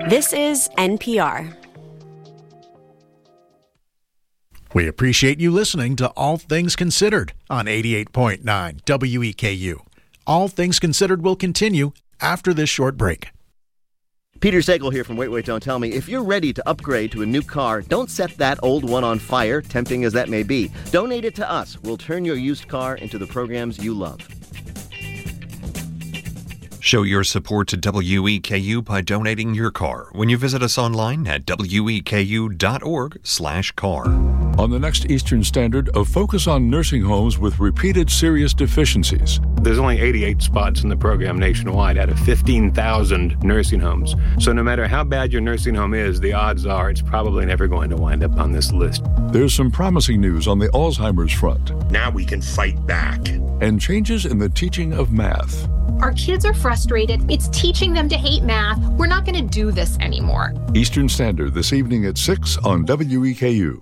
This is NPR. We appreciate you listening to All Things Considered on 88.9 WEKU. All Things Considered will continue after this short break. Peter Sagal here from Wait, Don't Tell Me. If you're ready to upgrade to a new car, don't set that old one on fire, tempting as that may be. Donate it to us. We'll turn your used car into the programs you love. Show your support to WEKU by donating your car when you visit us online at weku.org/car. On the next Eastern Standard, a focus on nursing homes with repeated serious deficiencies. There's only 88 spots in the program nationwide out of 15,000 nursing homes. So no matter how bad your nursing home is, the odds are it's probably never going to wind up on this list. There's some promising news on the Alzheimer's front. Now we can fight back. And changes in the teaching of math. Our kids are frustrated. It's teaching them to hate math. We're not going to do this anymore. Eastern Standard this evening at 6 on WEKU.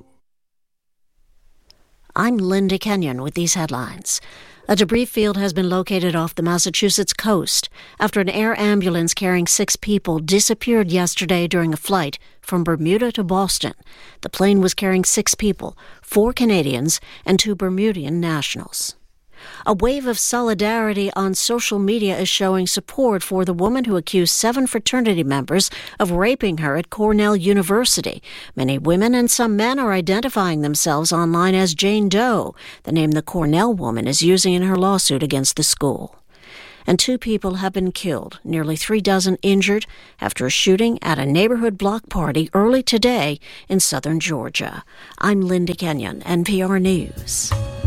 I'm Linda Kenyon with these headlines. A debris field has been located off the Massachusetts coast after an air ambulance carrying 6 people disappeared yesterday during a flight from Bermuda to Boston. The plane was carrying 6 people, 4 Canadians and 2 Bermudian nationals. A wave of solidarity on social media is showing support for the woman who accused 7 fraternity members of raping her at Cornell University. Many women and some men are identifying themselves online as Jane Doe, the name the Cornell woman is using in her lawsuit against the school. And 2 people have been killed, nearly 3 dozen injured after a shooting at a neighborhood block party early today in southern Georgia. I'm Linda Kenyon, NPR News.